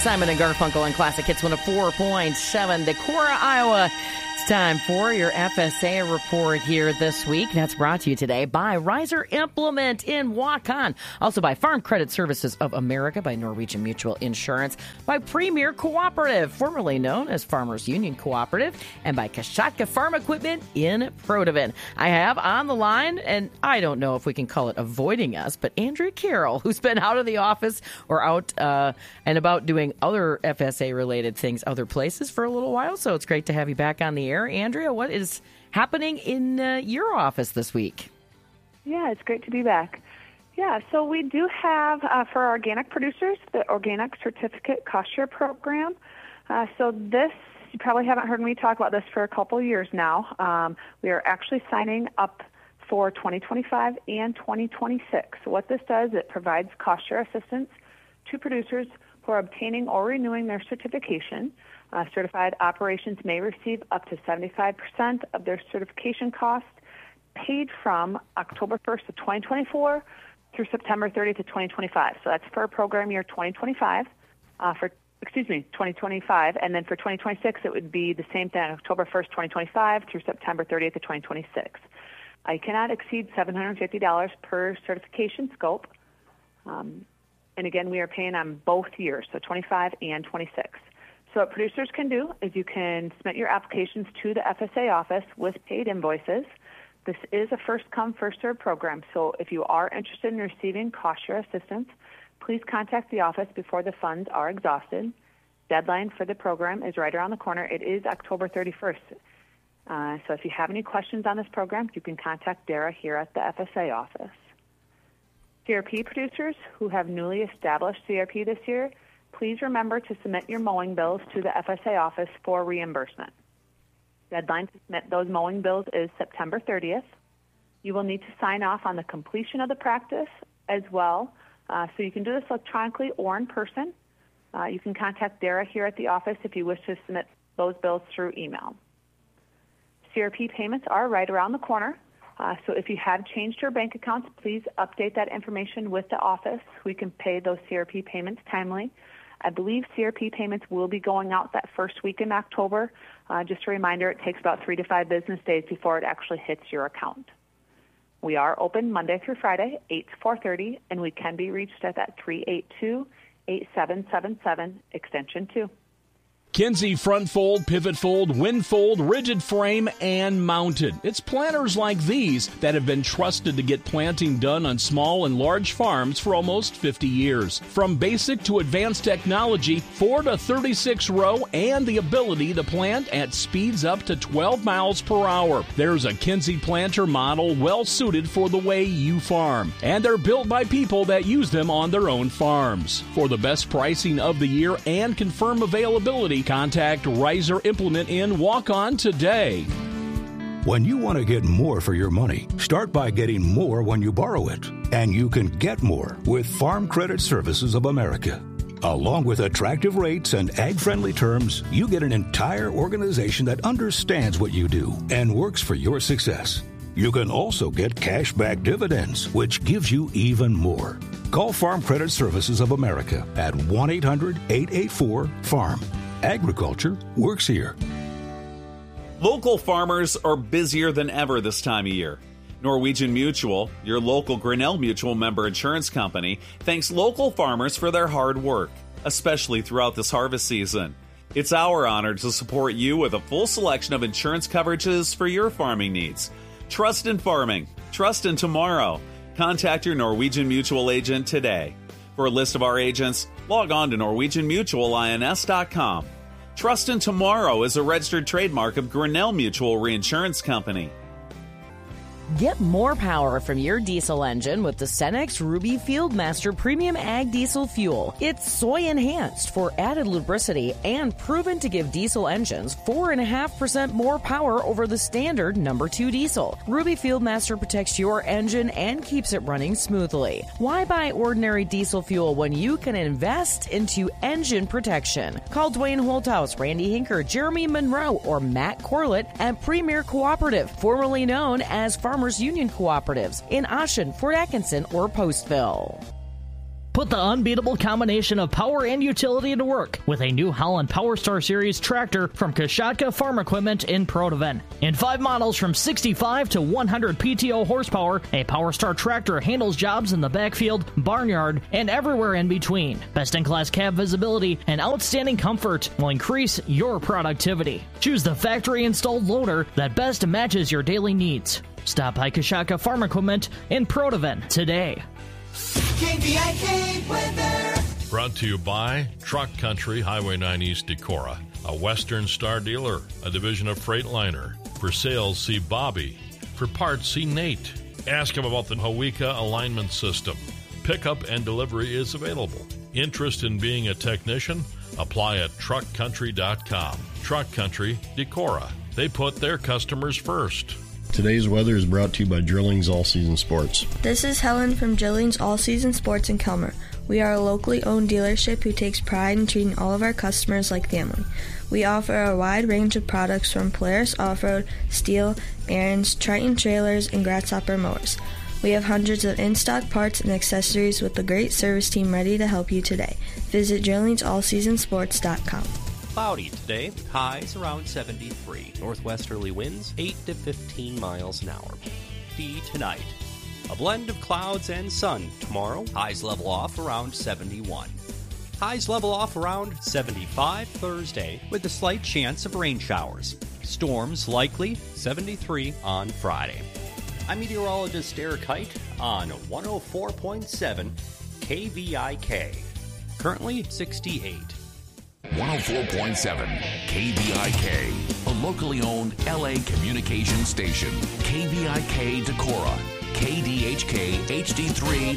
Simon and Garfunkel on Classic Hits 104.7, Decorah, Iowa. It's time for your FSA report here this week. That's brought to you today by Riser Implement in Waukon. Also by Farm Credit Services of America, by Norwegian Mutual Insurance, by Premier Cooperative, formerly known as Farmers Union Cooperative, and by Kashatka Farm Equipment in Protivin. I have on the line, and I don't know if we can call it avoiding us, but Andrea Carroll, who's been out of the office or out and about doing other FSA-related things other places for a little while. So it's great to have you back on the air. Andrea, what is happening in your office this week? Yeah, it's great to be back. Yeah, so we do have, for our organic producers, the Organic Certificate Cost Share Program. So this, you probably haven't heard me talk about this for a couple of years now. We are actually signing up for 2025 and 2026. So what this does, it provides cost share assistance to producers who are obtaining or renewing their certification. Certified operations may receive up to 75% of their certification cost paid from October 1st of 2024 through September 30th of 2025. So that's for program year 2025, 2025. And then for 2026, it would be the same thing, October 1st, 2025 through September 30th of 2026. You cannot exceed $750 per certification scope. And again, we are paying on both years, so 25 and 26. So what producers can do is you can submit your applications to the FSA office with paid invoices. This is a first-come, first-served program, so if you are interested in receiving cost share assistance, please contact the office before the funds are exhausted. Deadline for the program is right around the corner. It is October 31st. So if you have any questions on this program, you can contact Dara here at the FSA office. CRP producers who have newly established CRP this year, please remember to submit your mowing bills to the FSA office for reimbursement. Deadline to submit those mowing bills is September 30th. You will need to sign off on the completion of the practice as well. So you can do this electronically or in person. You can contact Dara here at the office if you wish to submit those bills through email. CRP payments are right around the corner. So if you have changed your bank accounts, please update that information with the office. We can pay those CRP payments timely. I believe CRP payments will be going out that first week in October. Just a reminder, it takes about 3 to 5 business days before it actually hits your account. We are open Monday through Friday, 8 to 4:30, and we can be reached at that 382-8777, extension 2. Kinsey front fold, pivot fold, wind fold, rigid frame, and mounted. It's planters like these that have been trusted to get planting done on small and large farms for almost 50 years. From basic to advanced technology, 4 to 36 row, and the ability to plant at speeds up to 12 miles per hour. There's a Kinsey planter model well suited for the way you farm. And they're built by people that use them on their own farms. For the best pricing of the year and confirm availability, contact Riser Implement in Waukon today. When you want to get more for your money, start by getting more when you borrow it. And you can get more with Farm Credit Services of America. Along with attractive rates and ag-friendly terms, you get an entire organization that understands what you do and works for your success. You can also get cash-back dividends, which gives you even more. Call Farm Credit Services of America at 1-800-884-FARM. Agriculture works here. Local farmers are busier than ever this time of year. Norwegian Mutual, your local Grinnell Mutual member insurance company, thanks local farmers for their hard work, especially throughout this harvest season. It's our honor to support you with a full selection of insurance coverages for your farming needs. Trust in farming. Trust in tomorrow. Contact your Norwegian Mutual agent today. For a list of our agents, log on to NorwegianMutualINS.com. Trust in Tomorrow is a registered trademark of Grinnell Mutual Reinsurance Company. Get more power from your diesel engine with the Cenex Ruby Fieldmaster Premium Ag Diesel Fuel. It's soy-enhanced for added lubricity and proven to give diesel engines 4.5% more power over the standard number 2 diesel. Ruby Fieldmaster protects your engine and keeps it running smoothly. Why buy ordinary diesel fuel when you can invest into engine protection? Call Dwayne Holthouse, Randy Hinker, Jeremy Monroe, or Matt Corlett at Premier Cooperative, formerly known as Farmers Union Cooperatives in Ashen, Fort Atkinson, or Postville. Put the unbeatable combination of power and utility to work with a New Holland PowerStar Series tractor from Kashatka Farm Equipment in Protoven. In 5 models from 65 to 100 PTO horsepower, a PowerStar tractor handles jobs in the backfield, barnyard, and everywhere in between. Best-in-class cab visibility and outstanding comfort will increase your productivity. Choose the factory-installed loader that best matches your daily needs. Stop by Kashatka Farm Equipment in Protoven today. KVIK weather. Brought to you by Truck Country, Highway 9 East Decorah, a Western Star dealer, a division of Freightliner. For sales, see Bobby. For parts, see Nate. Ask him about the Hawika alignment system. Pickup and delivery is available. Interest in being a technician? Apply at truckcountry.com. Truck Country, Decorah. They put their customers first. Today's weather is brought to you by Drillings All Season Sports. This is Helen from Drillings All Season Sports in Kelmer. We are a locally owned dealership who takes pride in treating all of our customers like family. We offer a wide range of products from Polaris Off-Road, Steel, Aaron's, Triton trailers, and Grasshopper mowers. We have hundreds of in-stock parts and accessories with a great service team ready to help you today. Visit DrillingsAllSeasonSports.com. Cloudy today, with highs around 73. Northwesterly winds 8 to 15 miles an hour. Tonight, a blend of clouds and sun. Tomorrow, highs level off around 71. Highs level off around 75 Thursday, with a slight chance of rain showers. Storms likely 73 on Friday. I'm meteorologist Eric Height on 104.7 KVIK. Currently 68. 104.7 KVIK, a locally owned LA communication station. KVIK Decorah, KDHK HD3